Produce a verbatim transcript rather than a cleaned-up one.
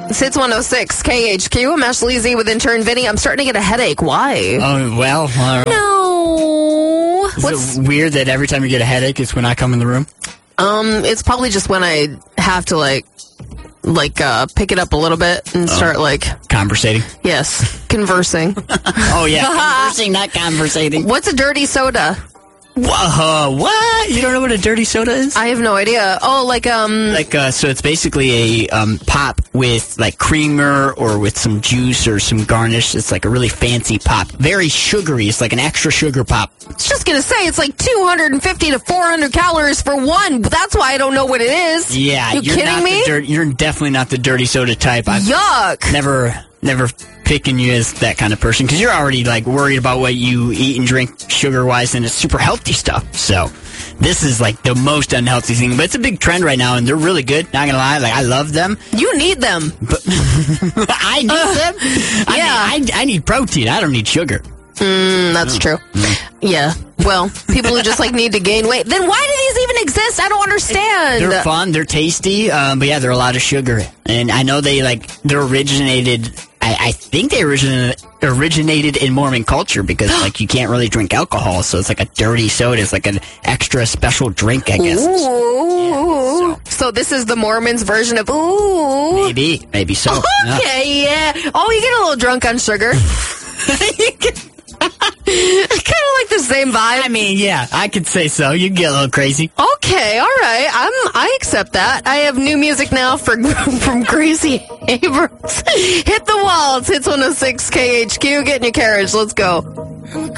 Hits one oh six K H Q. I'm Ashley Z with intern Vinny. I'm starting to get a headache. Why? Oh, well. Uh, no. Is What's, it weird that every time you get a headache, it's when I come in the room? um, it's probably just when I have to, like, like, uh, pick it up a little bit and start, Oh. like, Conversating? yes, conversing. Oh, yeah. Conversing, not conversating. What's a dirty soda? Whoa, what? You don't know what a dirty soda is? I have no idea. Oh, like, um, Like, uh, so it's basically a um, pop with, like, creamer or with some juice or some garnish. It's like a really fancy pop. Very sugary. It's like an extra sugar pop. I was just gonna say, it's like two hundred fifty to four hundred calories for one. That's why I don't know what it is. Yeah. You you're kidding not me? The dir- you're definitely not the dirty soda type. I've Yuck. never, never picking you as that kind of person because you're already, like, worried about what you eat and drink sugar-wise, and it's super healthy stuff. So this is, like, the most unhealthy thing. But it's a big trend right now, and they're really good. Not gonna lie. Like, I love them. You need them. But I need Uh, them. I yeah. mean, I, I need protein. I don't need sugar. Mm, that's true. Yeah. Well, people who just like need to gain weight. Then why do these even exist? I don't understand. They're fun. They're tasty. Um, but yeah, they're a lot of sugar. And I know they like they're originated. I, I think they originated originated in Mormon culture because like you can't really drink alcohol, so it's like a dirty soda. It's like an extra special drink, I guess. Ooh. Yeah, so. So this is the Mormons' version of ooh. Maybe, maybe so. Yeah. Okay, yeah. Oh, you get a little drunk on sugar. Kind of like the same vibe. I mean, yeah, I could say so. You get a little crazy. Okay, all right. I'm. I accept that. I have new music now for from Gracie Abrams. Hit the walls. Hits one oh six K H Q. Get in your carriage. Let's go.